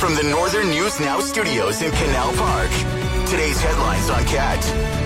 From the Northern News Now studios in Canal Park, today's headlines on CAT.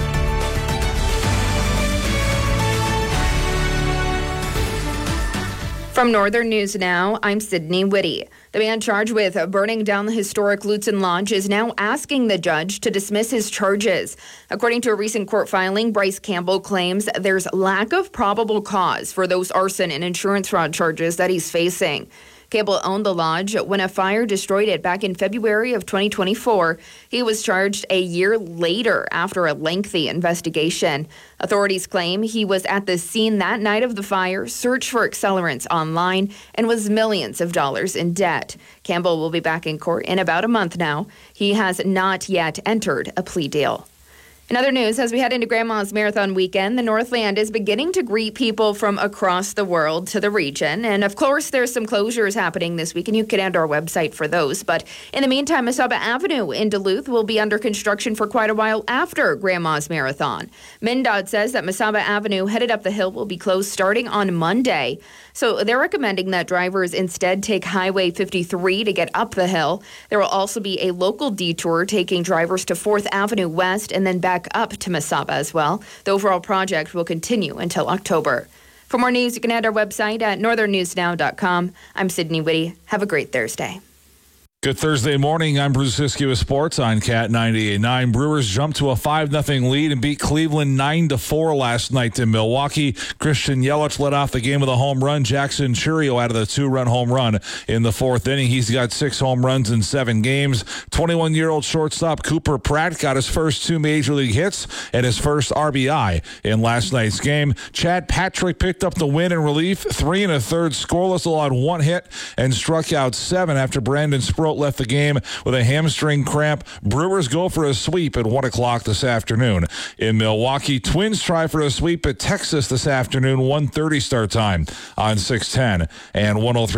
From Northern News Now, I'm Sydney Whitty. The man charged with burning down the historic Lutzen Lodge is now asking the judge to dismiss his charges. According to a recent court filing, Bryce Campbell claims there's lack of probable cause for those arson and insurance fraud charges that he's facing. Campbell owned the lodge when a fire destroyed it back in February of 2024. He was charged a year later after a lengthy investigation. Authorities claim he was at the scene that night of the fire, searched for accelerants online, and was millions of dollars in debt. Campbell will be back in court in about a month now. He has not yet entered a plea deal. In other news, as we head into Grandma's Marathon weekend, the Northland is beginning to greet people from across the world to the region. And of course, there's some closures happening this week, and you can head to our website for those. But in the meantime, Mesaba Avenue in Duluth will be under construction for quite a while after Grandma's Marathon. MnDOT says that Mesaba Avenue headed up the hill will be closed starting on Monday. So they're recommending that drivers instead take Highway 53 to get up the hill. There will also be a local detour taking drivers to 4th Avenue West and then back up to Mesaba as well. The overall project will continue until October. For more news, you can head to our website at northernnewsnow.com. I'm Sydney Whitty. Have a great Thursday. Good Thursday morning. I'm Bruce Siskey with Sports on CAT 98.9. Brewers jumped to a 5-0 lead and beat Cleveland 9-4 last night in Milwaukee. Christian Yelich led off the game with a home run. Jackson Chourio out of the 2-run home run in the 4th inning. He's got 6 home runs in 7 games. 21-year-old shortstop Cooper Pratt got his first 2 major league hits and his first RBI in last night's game. Chad Patrick picked up the win in relief. 3 1/3 scoreless, allowed 1 hit and struck out 7 after Brandon Sproat left the game with a hamstring cramp. Brewers go for a sweep at 1 o'clock this afternoon. In Milwaukee, Twins try for a sweep at Texas this afternoon, 1:30 start time on 610 and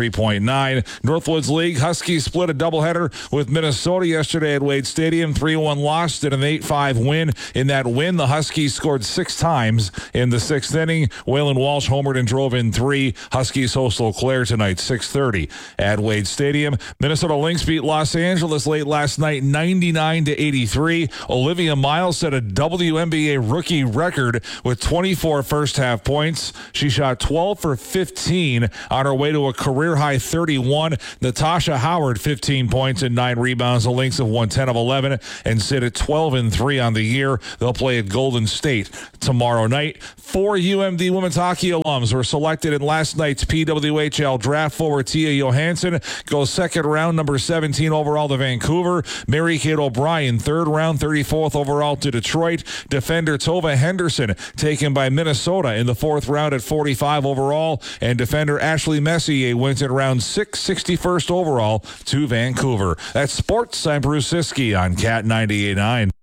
103.9. Northwoods League, Huskies split a doubleheader with Minnesota yesterday at Wade Stadium. 3-1 loss and an 8-5 win. In that win, the Huskies scored 6 times in the 6th inning. Waylon Walsh homered and drove in 3. Huskies host Eau Claire tonight, 6:30 at Wade Stadium. Minnesota Lynx beat Los Angeles late last night, 99-83. Olivia Miles set a WNBA rookie record with 24 first-half points. She shot 12 for 15 on her way to a career-high 31. Natasha Howard, 15 points and 9 rebounds. The Lynx have won 10 of 11 and sit at 12-3 on the year. They'll play at Golden State tomorrow night. 4 UMD women's hockey alums were selected in last night's PWHL draft. Forward Tia Johansson goes second round, number 17 overall to Vancouver. Mary Kate O'Brien, 3rd round, 34th overall to Detroit. Defender Tova Henderson taken by Minnesota in the 4th round at 45 overall. And defender Ashley Messier wins at round 6, 61st overall to Vancouver. That's sports. I'm Bruce Siskey on CAT 98.9.